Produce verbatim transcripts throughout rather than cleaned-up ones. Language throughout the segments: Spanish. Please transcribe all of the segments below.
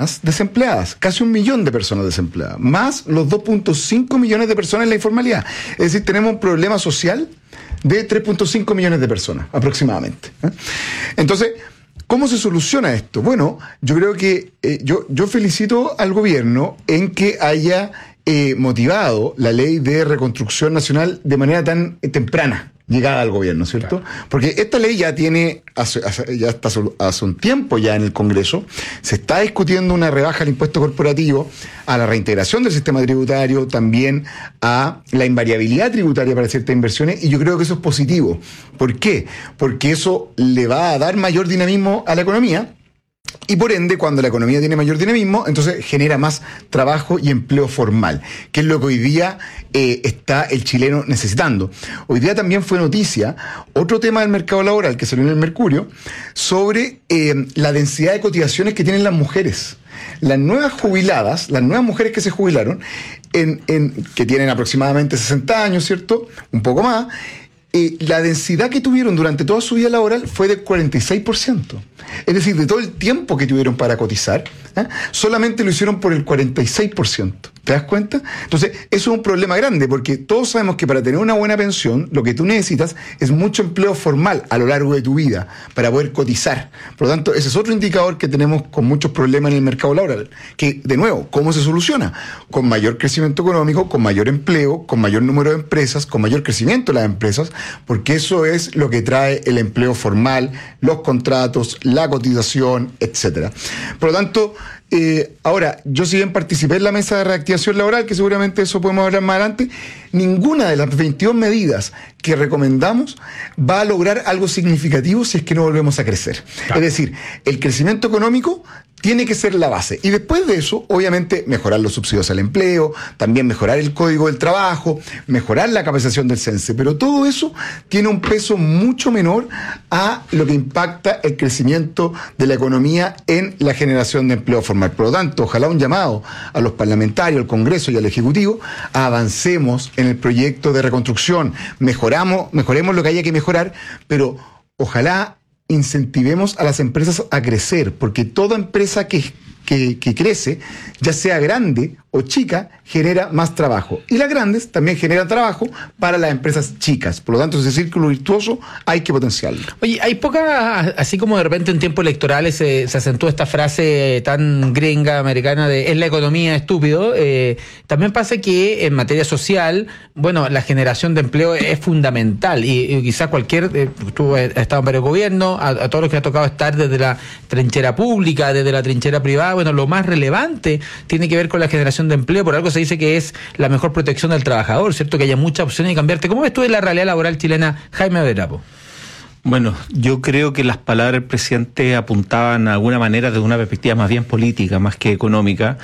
personas desempleadas, casi un millón de personas desempleadas, más los dos punto cinco millones de personas en la informalidad. Es decir, tenemos un problema social de tres punto cinco millones de personas aproximadamente. ¿eh? Entonces, ¿cómo se soluciona esto? Bueno, yo creo que eh, yo, yo felicito al gobierno en que haya eh, motivado la ley de reconstrucción nacional de manera tan eh, temprana, llegada al gobierno, ¿cierto? Claro. Porque esta ley ya tiene, hace, hace, ya está hace un tiempo ya en el Congreso, se está discutiendo una rebaja al impuesto corporativo, a la reintegración del sistema tributario, también a la invariabilidad tributaria para ciertas inversiones, y yo creo que eso es positivo. ¿Por qué? Porque eso le va a dar mayor dinamismo a la economía, y por ende, cuando la economía tiene mayor dinamismo, entonces genera más trabajo y empleo formal, que es lo que hoy día eh, está el chileno necesitando. Hoy día también fue noticia otro tema del mercado laboral que salió en el Mercurio sobre eh, la densidad de cotizaciones que tienen las mujeres. Las nuevas jubiladas, las nuevas mujeres que se jubilaron, en, en, que tienen aproximadamente sesenta años, ¿cierto? Un poco más. Eh, la densidad que tuvieron durante toda su vida laboral fue del cuarenta y seis por ciento. Es decir, de todo el tiempo que tuvieron para cotizar, ¿eh? solamente lo hicieron por el cuarenta y seis por ciento. ¿Te das cuenta? Entonces, eso es un problema grande, porque todos sabemos que para tener una buena pensión, lo que tú necesitas es mucho empleo formal a lo largo de tu vida para poder cotizar. Por lo tanto, ese es otro indicador que tenemos con muchos problemas en el mercado laboral. Que, de nuevo, ¿cómo se soluciona? Con mayor crecimiento económico, con mayor empleo, con mayor número de empresas, con mayor crecimiento de las empresas, porque eso es lo que trae el empleo formal, los contratos, la cotización, etcétera. Por lo tanto, Eh, ahora, yo si bien participé en la mesa de reactivación laboral, que seguramente eso podemos hablar más adelante, ninguna de las veintidós medidas que recomendamos va a lograr algo significativo si es que no volvemos a crecer. Claro. Es decir, el crecimiento económico tiene que ser la base. Y después de eso, obviamente, mejorar los subsidios al empleo, también mejorar el Código del Trabajo, mejorar la capacitación del CENSE. Pero todo eso tiene un peso mucho menor a lo que impacta el crecimiento de la economía en la generación de empleo formal. Por lo tanto, ojalá un llamado a los parlamentarios, al Congreso y al Ejecutivo, avancemos en el proyecto de reconstrucción, mejoramos, mejoremos lo que haya que mejorar, pero ojalá incentivemos a las empresas a crecer, porque toda empresa que, que, que crece, ya sea grande o chica, genera más trabajo. Y las grandes también generan trabajo para las empresas chicas. Por lo tanto, ese círculo virtuoso hay que potenciarlo. Oye, hay poca, así como de repente en tiempos electorales se, se acentúa esta frase tan gringa, americana, de es la economía, estúpido, eh, también pasa que en materia social, bueno, la generación de empleo es fundamental. Y, y quizás cualquier, eh, tú has estado en varios gobiernos, a, a todos los que ha tocado estar desde la trinchera pública, desde la trinchera privada, bueno, lo más relevante tiene que ver con la generación de empleo. Por algo se dice que es la mejor protección del trabajador, ¿cierto? Que haya muchas opciones de cambiarte. ¿Cómo ves tú de la realidad laboral chilena, Jaime Berapo? Bueno, yo creo que las palabras del presidente apuntaban de alguna manera desde una perspectiva más bien política, más que económica,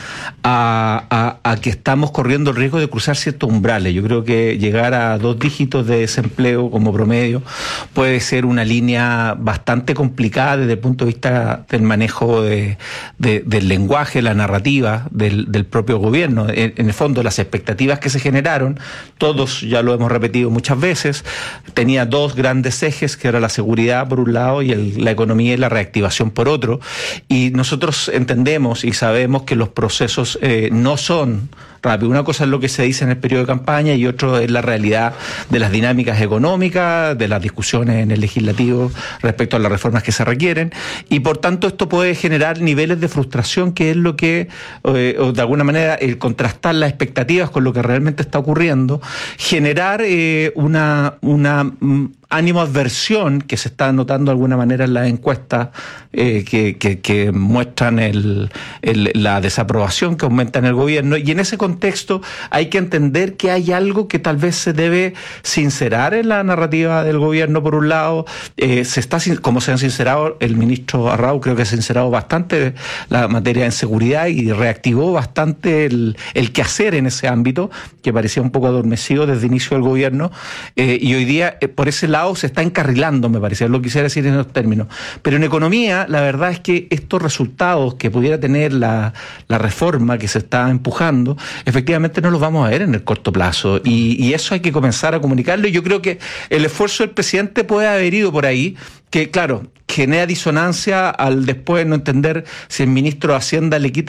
a, a, a que estamos corriendo el riesgo de cruzar ciertos umbrales. Yo creo que llegar a dos dígitos de desempleo como promedio puede ser una línea bastante complicada desde el punto de vista del manejo de, de, del lenguaje, la narrativa del, del propio gobierno. En, en el fondo, las expectativas que se generaron, todos ya lo hemos repetido muchas veces, tenía dos grandes ejes, que era la seguridad por un lado y el, la economía y la reactivación por otro, y nosotros entendemos y sabemos que los procesos eh, no son rápido. Una cosa es lo que se dice en el periodo de campaña y otro es la realidad de las dinámicas económicas, de las discusiones en el legislativo respecto a las reformas que se requieren, y por tanto esto puede generar niveles de frustración, que es lo que, eh, o de alguna manera, el contrastar las expectativas con lo que realmente está ocurriendo, generar eh, una, una mm, ánimo-adversión que se está notando de alguna manera en las encuestas eh, que, que, que muestran el, el, la desaprobación que aumenta en el gobierno, y en ese contexto hay que entender que hay algo que tal vez se debe sincerar en la narrativa del gobierno. Por un lado, eh, se está, como se han sincerado, el ministro Arrau creo que ha sincerado bastante la materia de seguridad y reactivó bastante el, el quehacer en ese ámbito, que parecía un poco adormecido desde el inicio del gobierno, eh, y hoy día eh, por ese lado se está encarrilando, me parece, lo quisiera decir en esos términos. Pero en economía, la verdad es que estos resultados que pudiera tener la, la reforma que se está empujando, efectivamente no los vamos a ver en el corto plazo, y, y eso hay que comenzar a comunicarlo, y yo creo que el esfuerzo del presidente puede haber ido por ahí, que claro, genera disonancia al después no entender si el ministro de Hacienda le quita